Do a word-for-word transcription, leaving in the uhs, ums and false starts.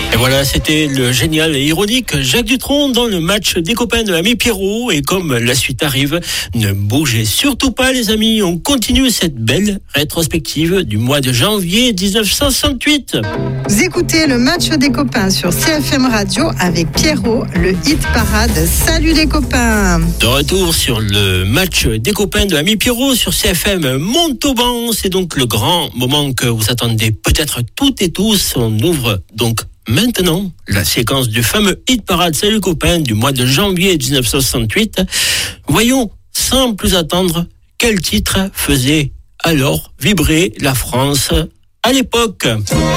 Et voilà, c'était le génial et ironique Jacques Dutronc dans le match des copains de l'ami Pierrot. Et comme la suite arrive, ne bougez surtout pas les amis, on continue cette belle rétrospective du mois de janvier dix-neuf cent soixante-huit. Vous écoutez le match des copains sur C F M Radio avec Pierrot, le hit parade. Salut les copains. De retour sur le match des copains de l'ami Pierrot sur C F M Montauban. C'est donc le grand moment que vous attendez peut-être toutes et tous. On ouvre donc maintenant la séquence du fameux hit parade Salut copains du mois de janvier dix-neuf cent soixante-huit. Voyons sans plus attendre quel titre faisait alors vibrer la France à l'époque.